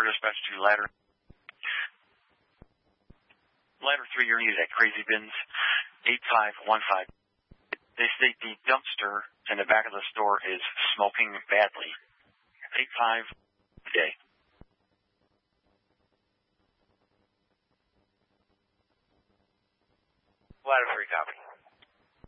Fire dispatch to ladder 3, you're needed at Crazy Bins 8515. They state the dumpster in the back of the store is smoking badly. 85 day. Ladder 3, copy.